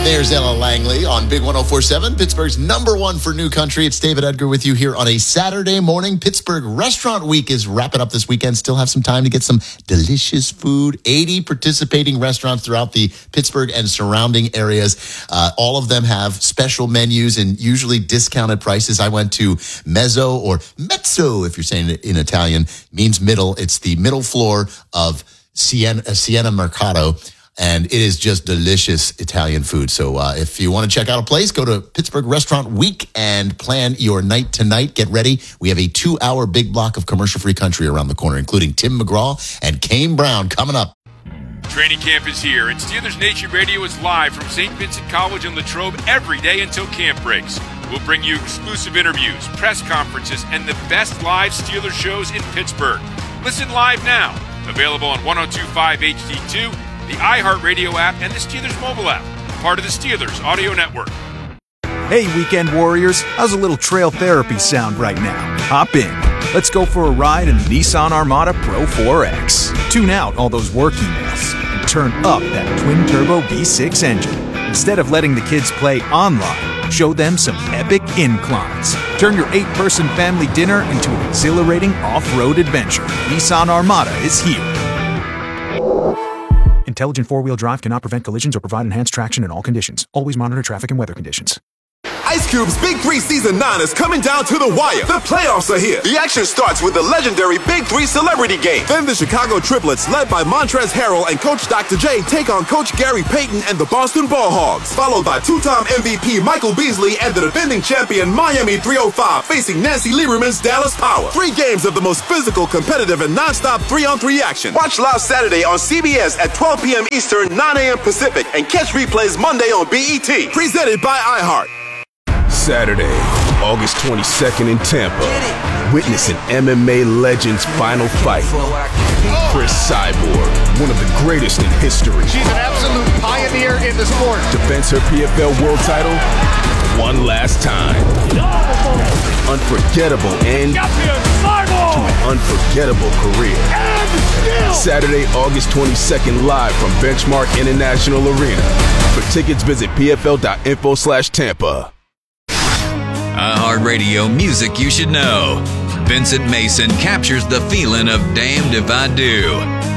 There's Ella Langley on Big 104.7, Pittsburgh's number one for new country. It's David Edgar with you here on a Saturday morning. Pittsburgh Restaurant Week is wrapping up this weekend. Still have some time to get some delicious food. 80 participating restaurants throughout the Pittsburgh and surrounding areas. All of them have special menus and usually discounted prices. I went to Mezzo, or Mezzo, if you're saying it in Italian, means middle. It's the middle floor of Siena Mercato. And it is just delicious Italian food. So if you want to check out a place, go to Pittsburgh Restaurant Week and plan your night tonight. Get ready. We have a 2-hour big block of commercial-free country around the corner, including Tim McGraw and Kane Brown coming up. Training camp is here, and Steelers Nation Radio is live from St. Vincent College in Latrobe every day until camp breaks. We'll bring you exclusive interviews, press conferences, and the best live Steelers shows in Pittsburgh. Listen live now. Available on 102.5 HD2, the iHeartRadio app, and the Steelers mobile app, part of the Steelers Audio Network. Hey, weekend warriors, how's a little trail therapy sound right now? Hop in. Let's go for a ride in the Nissan Armada Pro 4X. Tune out all those work emails and turn up that twin-turbo V6 engine. Instead of letting the kids play online, show them some epic inclines. Turn your 8-person family dinner into an exhilarating off-road adventure. Nissan Armada is here. Intelligent four-wheel drive cannot prevent collisions or provide enhanced traction in all conditions. Always monitor traffic and weather conditions. Ice Cube's Big 3 Season 9 is coming down to the wire. The playoffs are here. The action starts with the legendary Big 3 Celebrity Game. Then the Chicago Triplets, led by Montrezl Harrell and Coach Dr. J, take on Coach Gary Payton and the Boston Ball Hogs. Followed by two-time MVP Michael Beasley and the defending champion Miami 305 facing Nancy Lieberman's Dallas Power. 3 games of the most physical, competitive, and non-stop 3-on-3 action. Watch live Saturday on CBS at 12 p.m. Eastern, 9 a.m. Pacific, and catch replays Monday on BET. Presented by iHeart. Saturday, August 22nd in Tampa. Witness an MMA legend's final fight. Chris Cyborg, one of the greatest in history. She's an absolute pioneer in the sport. Defends her PFL world title one last time. Unforgettable end to an unforgettable career. Saturday, August 22nd, live from Benchmark International Arena. For tickets, visit pfl.info/Tampa. iHeartRadio music you should know. Vincent Mason captures the feeling of Damned If I Do.